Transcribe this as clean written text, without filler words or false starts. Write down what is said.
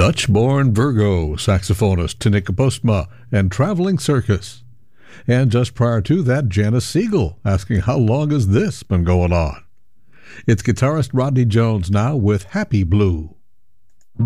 Dutch-born Virgo saxophonist Tinika Postma and Traveling Circus. And just prior to that, Janice Siegel asking how long has this been going on? It's guitarist Rodney Jones now with Happy Blue.